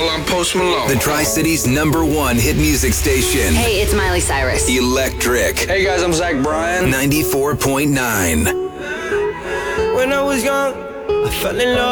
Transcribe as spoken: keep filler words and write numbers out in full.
y'all, I'm Post Malone. The Tri-City's number one hit music station. Hey, it's Miley Cyrus. Electric. Hey guys, I'm Zach Bryan. ninety-four point nine. When I was young, I fell in love.